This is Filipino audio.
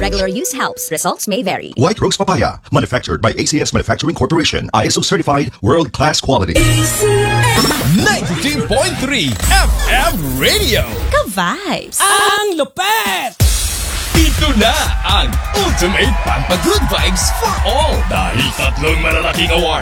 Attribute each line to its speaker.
Speaker 1: Regular use helps. Results may vary.
Speaker 2: White Rose Papaya, manufactured by ACS Manufacturing Corporation, ISO certified, world-class quality.
Speaker 3: 92.3 FM Radio.
Speaker 1: Ka-vibes!
Speaker 3: Ang lupet! Ito na ang Ultimate Pampagood Vibes for All. Dahil 3 malalaking award